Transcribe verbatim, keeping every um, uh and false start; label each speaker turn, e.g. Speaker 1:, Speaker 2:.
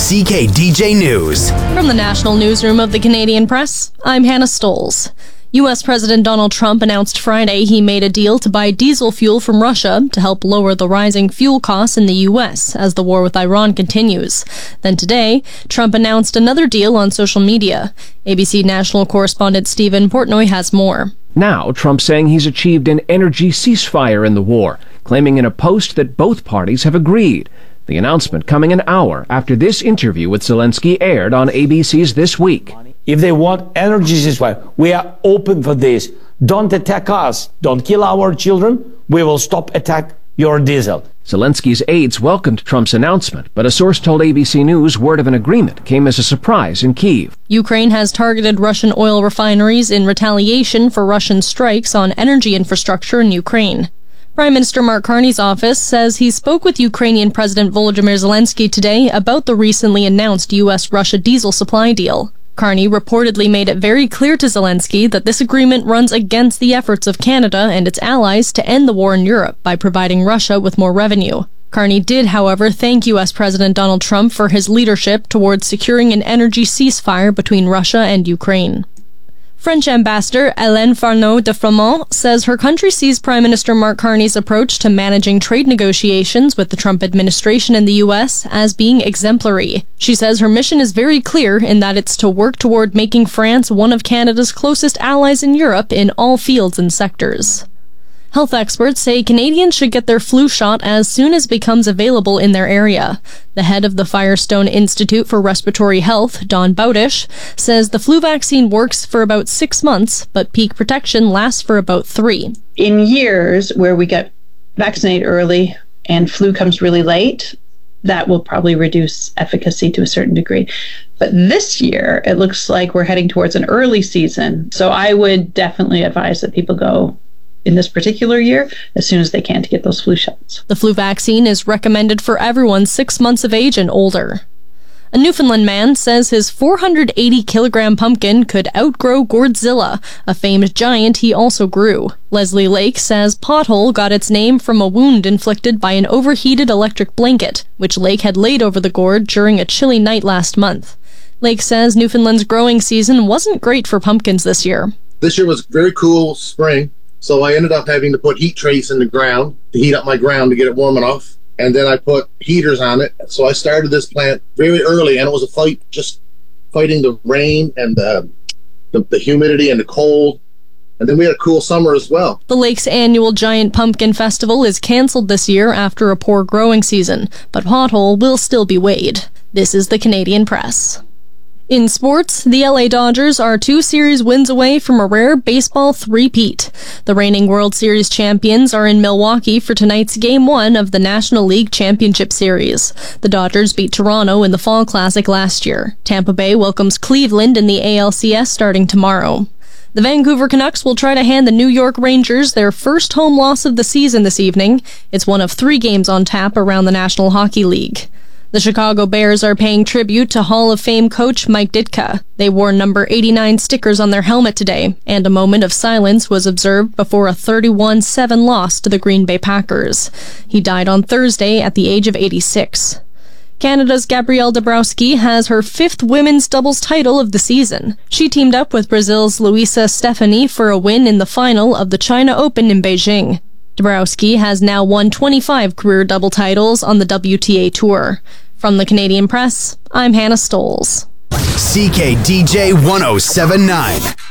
Speaker 1: C K D J News.
Speaker 2: From the National Newsroom of the Canadian Press, I'm Hannah Stoles. U S President Donald Trump announced Friday he made a deal to buy diesel fuel from Russia to help lower the rising fuel costs in the U S as the war with Iran continues. Then today, Trump announced another deal on social media. A B C national correspondent Stephen Portnoy has more.
Speaker 3: Now, Trump saying he's achieved an energy ceasefire in the war, claiming in a post that both parties have agreed. The announcement coming an hour after this interview with Zelensky aired on A B C's This Week.
Speaker 4: If they want energy ceasefire, we are open for this. Don't attack us. Don't kill our children. We will stop attack your diesel.
Speaker 3: Zelensky's aides welcomed Trump's announcement, but a source told A B C News word of an agreement came as a surprise in Kyiv.
Speaker 2: Ukraine has targeted Russian oil refineries in retaliation for Russian strikes on energy infrastructure in Ukraine. Prime Minister Mark Carney's office says he spoke with Ukrainian President Volodymyr Zelensky today about the recently announced U S Russia diesel supply deal. Carney reportedly made it very clear to Zelensky that this agreement runs against the efforts of Canada and its allies to end the war in Europe by providing Russia with more revenue. Carney did, however, thank U S President Donald Trump for his leadership towards securing an energy ceasefire between Russia and Ukraine. French Ambassador Hélène Farneau de Froment says her country sees Prime Minister Mark Carney's approach to managing trade negotiations with the Trump administration in the U S as being exemplary. She says her mission is very clear in that it's to work toward making France one of Canada's closest allies in Europe in all fields and sectors. Health experts say Canadians should get their flu shot as soon as it becomes available in their area. The head of the Firestone Institute for Respiratory Health, Don Bowdish, says the flu vaccine works for about six months, but peak protection lasts for about three.
Speaker 5: In years where we get vaccinated early and flu comes really late, that will probably reduce efficacy to a certain degree. But this year, it looks like we're heading towards an early season. So I would definitely advise that people go in this particular year as soon as they can to get those flu shots.
Speaker 2: The flu vaccine is recommended for everyone six months of age and older. A Newfoundland man says his four hundred eighty kilogram pumpkin could outgrow Gourdzilla, a famed giant he also grew. Leslie Lake says Pothole got its name from a wound inflicted by an overheated electric blanket, which Lake had laid over the gourd during a chilly night last month. Lake says Newfoundland's growing season wasn't great for pumpkins this year.
Speaker 6: This year was very cool spring. So I ended up having to put heat trace in the ground to heat up my ground to get it warm enough. And then I put heaters on it. So I started this plant very early, and it was a fight, just fighting the rain and the, the, the humidity and the cold. And then we had a cool summer as well.
Speaker 2: The lake's annual Giant Pumpkin Festival is canceled this year after a poor growing season, but Pothole will still be weighed. This is the Canadian Press. In sports, the L A Dodgers are two series wins away from a rare baseball three-peat. The reigning World Series champions are in Milwaukee for tonight's Game one of the National League Championship Series. The Dodgers beat Toronto in the Fall Classic last year. Tampa Bay welcomes Cleveland in the A L C S starting tomorrow. The Vancouver Canucks will try to hand the New York Rangers their first home loss of the season this evening. It's one of three games on tap around the National Hockey League. The Chicago Bears are paying tribute to Hall of Fame coach Mike Ditka. They wore number eighty-nine stickers on their helmet today, and a moment of silence was observed before a thirty-one seven loss to the Green Bay Packers. He died on Thursday at the age of eighty-six. Canada's Gabrielle Dabrowski has her fifth women's doubles title of the season. She teamed up with Brazil's Luisa Stefani for a win in the final of the China Open in Beijing. Dabrowski has now won twenty-five career double titles on the W T A Tour. From the Canadian Press, I'm Hannah Stoles.
Speaker 1: C K D J one oh seven point nine.